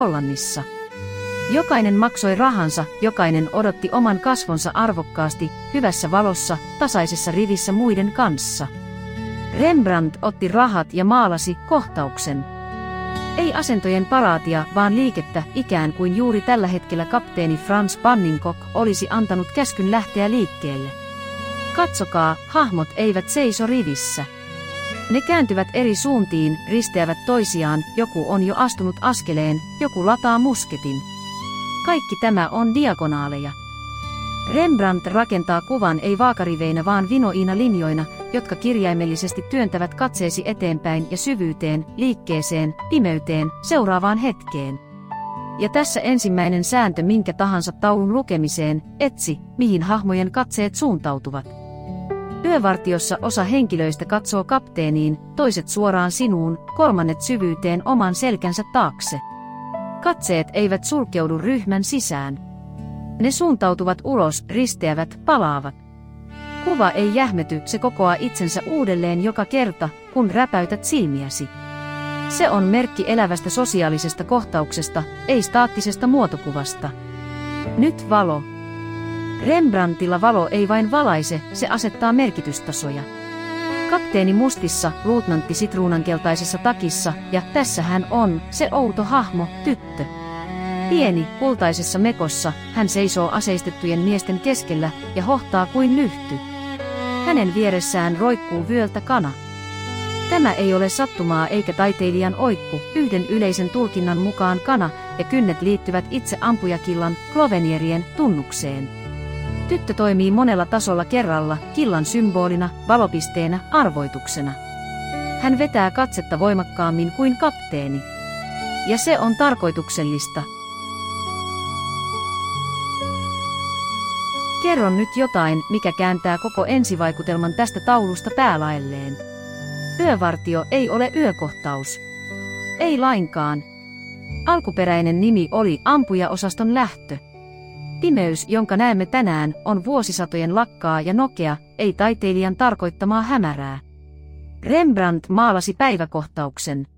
Hollannissa. Jokainen maksoi rahansa, jokainen odotti oman kasvonsa arvokkaasti, hyvässä valossa, tasaisessa rivissä muiden kanssa. Rembrandt otti rahat ja maalasi kohtauksen. Ei asentojen paraatia, vaan liikettä, ikään kuin juuri tällä hetkellä kapteeni Frans Banninkok olisi antanut käskyn lähteä liikkeelle. Katsokaa, hahmot eivät seiso rivissä. Ne kääntyvät eri suuntiin, risteävät toisiaan, joku on jo astunut askeleen, joku lataa musketin. Kaikki tämä on diagonaaleja. Rembrandt rakentaa kuvan ei vaakariveinä vaan vinoina linjoina, jotka kirjaimellisesti työntävät katseesi eteenpäin ja syvyyteen, liikkeeseen, pimeyteen, seuraavaan hetkeen. Ja tässä ensimmäinen sääntö minkä tahansa taulun lukemiseen, etsi, mihin hahmojen katseet suuntautuvat. Yövartiossa osa henkilöistä katsoo kapteeniin, toiset suoraan sinuun, kolmannet syvyyteen oman selkänsä taakse. Katseet eivät sulkeudu ryhmän sisään. Ne suuntautuvat ulos, risteävät, palaavat. Kuva ei jähmety, se kokoaa itsensä uudelleen joka kerta, kun räpäytät silmiäsi. Se on merkki elävästä sosiaalisesta kohtauksesta, ei staattisesta muotokuvasta. Nyt valo. Rembrandtilla valo ei vain valaise, se asettaa merkitystasoja. Kapteeni mustissa, luutnantti sitruunankeltaisessa takissa, ja tässä hän on, se outo hahmo, tyttö. Pieni, kultaisessa mekossa, hän seisoo aseistettujen miesten keskellä ja hohtaa kuin lyhty. Hänen vieressään roikkuu vyöltä kana. Tämä ei ole sattumaa eikä taiteilijan oikku, yhden yleisen tulkinnan mukaan kana ja kynnet liittyvät itse ampujakillan, Clovenierien, tunnukseen. Tyttö toimii monella tasolla kerralla, killan symbolina, valopisteenä, arvoituksena. Hän vetää katsetta voimakkaammin kuin kapteeni. Ja se on tarkoituksellista. Kerron nyt jotain, mikä kääntää koko ensivaikutelman tästä taulusta päälaelleen. Yövartio ei ole yökohtaus. Ei lainkaan. Alkuperäinen nimi oli ampujaosaston lähtö. Pimeys, jonka näemme tänään, on vuosisatojen lakkaa ja nokea, ei taiteilijan tarkoittamaa hämärää. Rembrandt maalasi päiväkohtauksen.